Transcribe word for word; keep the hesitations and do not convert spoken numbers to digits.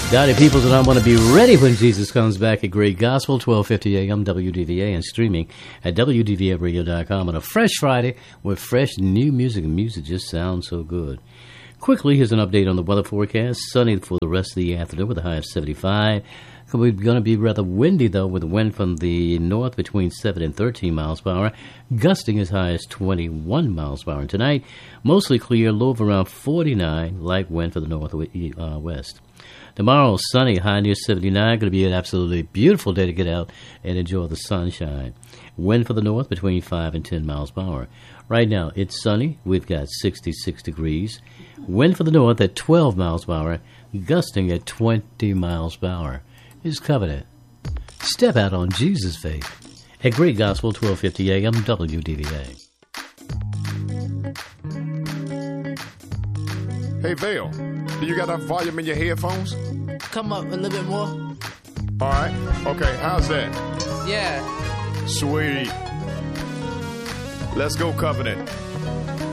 Dottie Peoples and I want to be ready when Jesus comes back at Great Gospel, twelve fifty a.m. W D V A, and streaming at W D V A radio dot com on a fresh Friday with fresh new music, and music just sounds so good. Quickly, here's an update on the weather forecast. Sunny for the rest of the afternoon with a high of seventy-five. We're going to be rather windy, though, with wind from the north between seven and thirteen miles per hour, gusting as high as twenty-one miles per hour. And tonight, mostly clear, low of around forty-nine, light wind for the northwest. Tomorrow, sunny, high near seventy-nine. Going to be an absolutely beautiful day to get out and enjoy the sunshine. Wind for the north between five and ten miles per hour. Right now, it's sunny. We've got sixty-six degrees. Wind for the north at twelve miles per hour, gusting at twenty miles per hour. Is Covenant. Step out on Jesus' faith at Great Gospel, twelve fifty a.m. W D V A. Hey, Vale, do you got enough volume in your headphones? Come up a little bit more. All right. Okay, how's that? Yeah. Sweet. Let's go, Covenant.